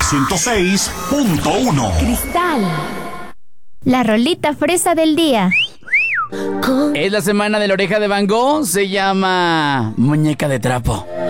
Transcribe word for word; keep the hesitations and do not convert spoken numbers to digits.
ciento seis punto uno. Cristal. La rolita fresa del día. Es la semana de la oreja de Van Gogh. Se llama Muñeca de Trapo.